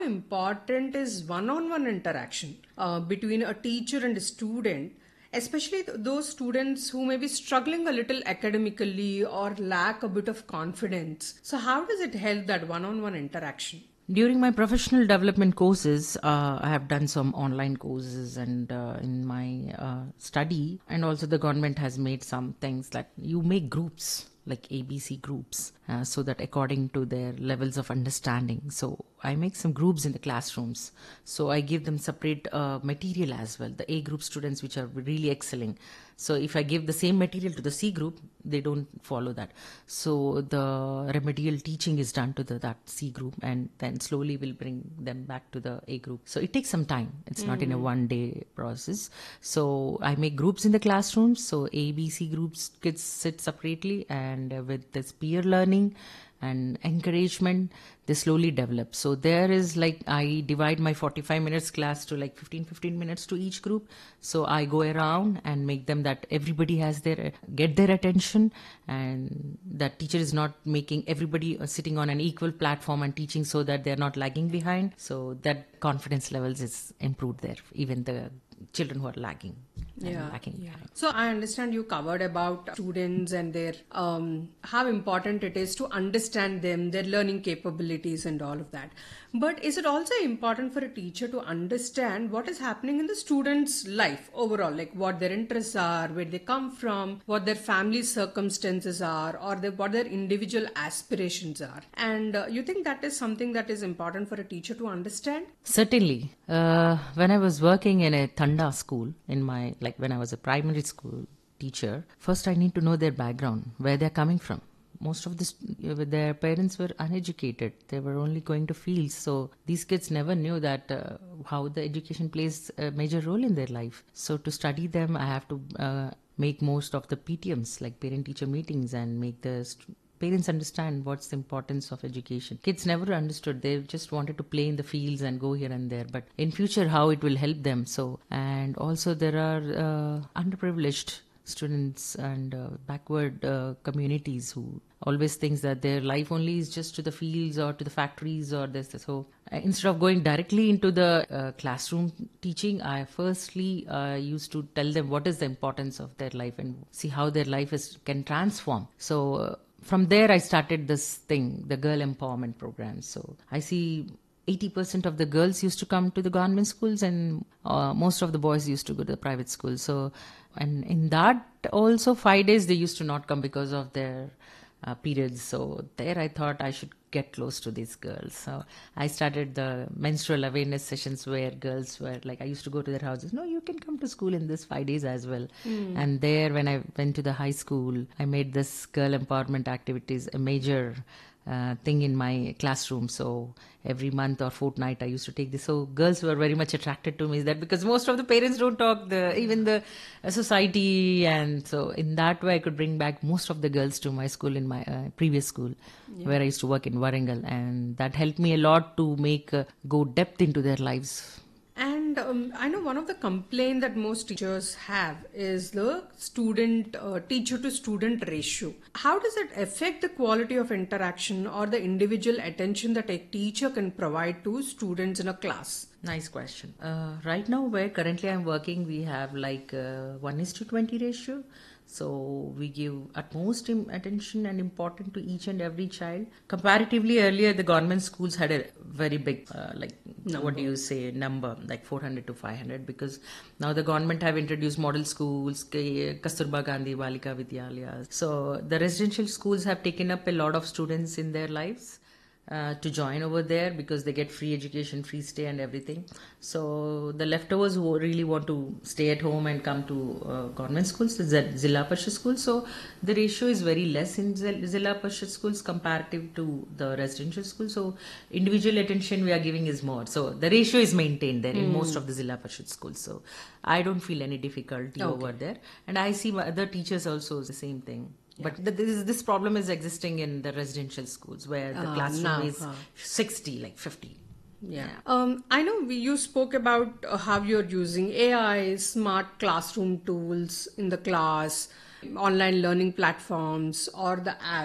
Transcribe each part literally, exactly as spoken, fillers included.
Important is one-on-one interaction uh, between a teacher and a student, especially th- those students who may be struggling a little academically or lack a bit of confidence. So, how does it help that one-on-one interaction? During my professional development courses, uh, I have done some online courses, and uh, in my uh, study, and also the government has made some things that you make groups like A B C groups, uh, so that according to their levels of understanding. So I make some groups in the classrooms. So I give them separate uh, material as well. The A group students, which are really excelling. So if I give the same material to the C group, they don't follow that. So the remedial teaching is done to the, that C group, and then slowly we'll bring them back to the A group. So it takes some time. It's mm. not in a one day process. So I make groups in the classrooms. So A, B, C groups, kids sit separately, and uh, with this peer learning and encouragement, they slowly develop. So there is like, I divide my forty-five minutes class to like fifteen fifteen minutes to each group. So I go around and make them that everybody has their, get their attention, and that teacher is not making everybody sitting on an equal platform and teaching, so that they're not lagging behind. So that confidence levels is improved there, even the children who are lagging. Yeah, yeah. So I understand you covered about students and their um, how important it is to understand them, their learning capabilities and all of that. But is it also important for a teacher to understand what is happening in the student's life overall, like what their interests are, where they come from, what their family circumstances are, or their, what their individual aspirations are? And uh, you think that is something that is important for a teacher to understand? Certainly. Uh, when I was working in a Thanda school, in my, like when I was a primary school teacher, first I need to know their background, where they're coming from. Most of this, their parents were uneducated. They were only going to fields. So these kids never knew that uh, how the education plays a major role in their life. So to study them, I have to uh, make most of the P T Ms, like parent-teacher meetings, and make the st- parents understand what's the importance of education. Kids never understood. They just wanted to play in the fields and go here and there. But in future, how it will help them. So, and also there are uh, underprivileged students and uh, backward uh, communities who always thinks that their life only is just to the fields or to the factories or this. So uh, instead of going directly into the uh, classroom teaching, I firstly uh, used to tell them what is the importance of their life and see how their life is can transform. So uh, from there I started this thing, the girl empowerment program. So I see eighty percent of the girls used to come to the government schools, and uh, most of the boys used to go to the private schools. So, and in that also five days they used to not come because of their uh, periods. So there I thought I should get close to these girls. So I started the menstrual awareness sessions where girls were like, I used to go to their houses. No, you can come to school in this five days as well. Mm. And there, when I went to the high school, I made this girl empowerment activities a major Uh, thing in my classroom. So every month or fortnight I used to take this. So girls were very much attracted to me, is that because most of the parents don't talk, the even the uh, society, and so in that way I could bring back most of the girls to my school, in my uh, previous school, yeah, where I used to work in Warangal, and that helped me a lot to make uh, go depth into their lives. And um, I know one of the complaints that most teachers have is the student uh, teacher to student ratio. How does it affect the quality of interaction or the individual attention that a teacher can provide to students in a class? Nice question. Uh, right now, where currently I'm working, we have like uh, one is to twenty ratio. So we give utmost attention and important to each and every child. Comparatively, earlier the government schools had a very big, uh, like number. What do you say, number, like four hundred to five hundred, because now the government have introduced model schools, Kasturba Gandhi Balika Vidyalaya. So the residential schools have taken up a lot of students in their lives. Uh, to join over there, because they get free education, free stay and everything. So the leftovers who really want to stay at home and come to uh, government schools, the Zilla Parishad schools. So the ratio is very less in Zilla Parishad schools comparative to the residential schools. So individual attention we are giving is more. So the ratio is maintained there mm. in most of the Zilla Parishad schools. So I don't feel any difficulty okay. over there. And I see other teachers also the same thing. Yeah. But the, this, this problem is existing in the residential schools where the uh, classroom no, is uh. sixty, like fifty. Yeah. yeah. Um, I know we, you spoke about uh, how you're using A I, smart classroom tools in the class, online learning platforms, or the apps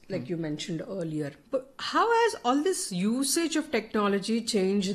like you mentioned earlier. But how has all this usage of technology changed